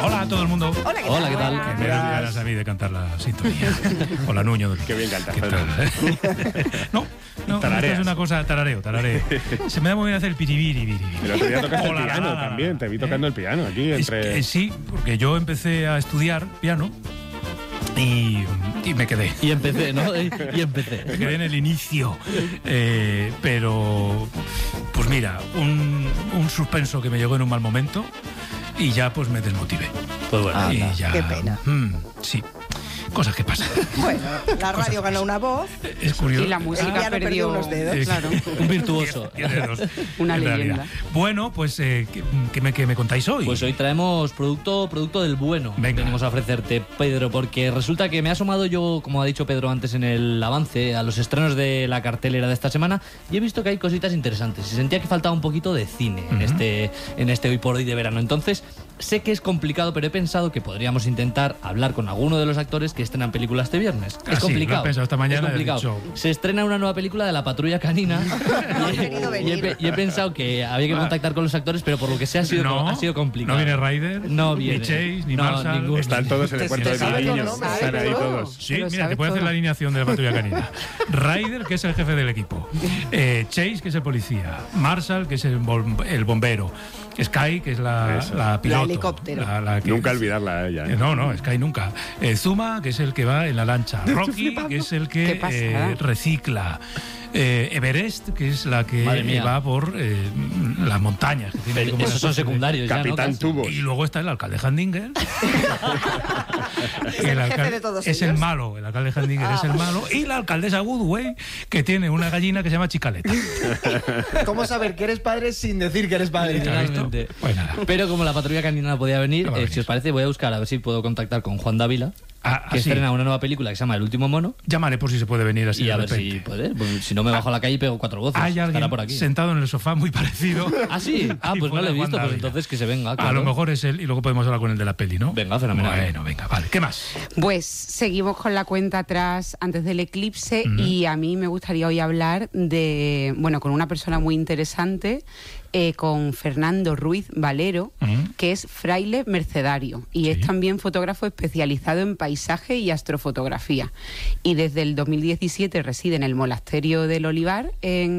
Hola a todo el mundo. Hola, ¿qué tal? Hola, ¿qué tal? Que me dan ganas a mí de cantar la sintonía. Hola, Nuño. Qué bien cantas, ¿Qué Pedro. tal? No, Tarareas. es una cosa, tarareo. Se me da muy bien hacer el piribiri. El otro día tocaste el Hola, piano la. también. Te vi tocando el piano aquí entre... Sí, porque yo empecé a estudiar piano y me quedé. Y empecé, ¿no? Y empecé. Me quedé en el inicio. Pero, pues mira, un suspenso que me llegó en un mal momento y ya pues me desmotivé. Pues bueno. Y Anda, ya, qué pena. Sí, cosas que pasan. Bueno, la radio ganó una voz. Es curioso. Y la El música piano perdió unos dedos. Claro. Un virtuoso. Diez dedos, Una en leyenda. realidad. Bueno, pues, ¿qué me contáis hoy? Pues hoy traemos producto del bueno. Venga. Venimos a ofrecerte, Pedro, porque resulta que me he asomado yo, como ha dicho Pedro antes en el avance, a los estrenos de la cartelera de esta semana y he visto que hay cositas interesantes. Y sentía que faltaba un poquito de cine en este hoy por hoy de verano. Entonces, sé que es complicado, pero he pensado que podríamos intentar hablar con alguno de los actores que estrenan películas este viernes. Ah, Es sí, complicado. lo he pensado esta mañana, Es complicado. he dicho- Se estrena una nueva película de la Patrulla Canina No he querido venir. y he pensado que había que contactar con los actores, pero por lo que sea ha sido complicado. No viene Ryder, No viene. ni Chase, ni No, Marshall. ninguno. Están todos en el cuarto de sabes los niños. nombres, Están ahí todo. todos. Sí, Pero mira, te sabes puede hacer todo. la alineación de la patrulla canina. Ryder, que es el jefe del equipo. Chase, que es el policía. Marshall, que es el bombero. Sky, que es la piloto. La helicóptero. la que- Nunca olvidarla a ella. No, Sky nunca. Zuma, que es el que va en la lancha. Rocky, que es el Qué que pasada. recicla. Everest, que es la que Madre mía. va por las montañas. Que tiene Pero como esos una son especie de- secundarios ya, ¿no? Capitán Casi. Tubos. Y luego está el alcalde Handinger. Es el jefe de todos es el ellos. malo, el alcalde Handinger es el malo. Y la alcaldesa Woodway, que tiene una gallina que se llama Chicaleta. ¿Cómo saber que eres padre sin decir que eres padre? ¿Has visto? Literalmente. Pues nada. Pero como la patrulla canina no podía venir, No va a venir. si os parece, voy a buscar a ver si puedo contactar con Juan Dávila, que Sí. estrena una nueva película que se llama El último mono. Llamaré por si se puede venir así Y de a ver repente. si puede. Pues, si no me bajo a la calle y pego 4 voces. Hay Estará alguien por aquí. sentado en el sofá muy parecido. Ah, sí. Ah, Y pues no fuera lo he Juan visto. Pues Dávila. entonces que se venga. A claro. lo mejor es él y luego podemos hablar con el de la peli, ¿no? Venga, fenomenal. Bueno, venga, vale. ¿Qué más? Pues seguimos con la cuenta atrás antes del eclipse y a mí me gustaría hoy hablar con una persona muy interesante, con Fernando Ruiz Valero, que es fraile mercedario y es también fotógrafo especializado en paisaje y astrofotografía. Y desde el 2017 reside en el Monasterio del Olivar, en